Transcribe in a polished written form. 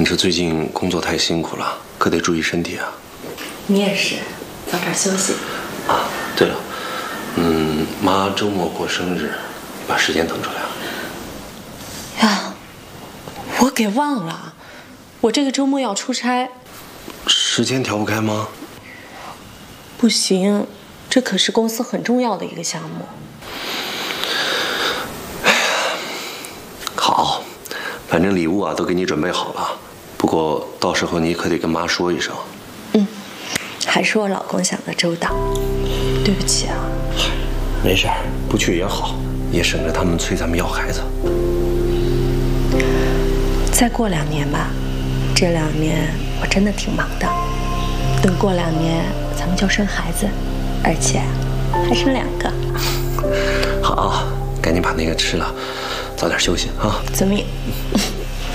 这最近工作太辛苦了，可得注意身体啊。 你也是，早点休息。 啊，对了，妈周末过生日，把时间腾出来啊。 呀，我给忘了，我这个周末要出差。 时间调不开吗？ 不行，这可是公司很重要的一个项目。 好，反正礼物啊都给你准备好了，不过到时候你可得跟妈说一声。 还是我老公想的周到，对不起啊。 没事儿，不去也好，也省着他们催咱们要孩子。 再过2年吧，这2年我真的挺忙的。等过2年，咱们就生孩子，而且还生2个。 好，赶紧把那个吃了，早点休息啊。 遵命。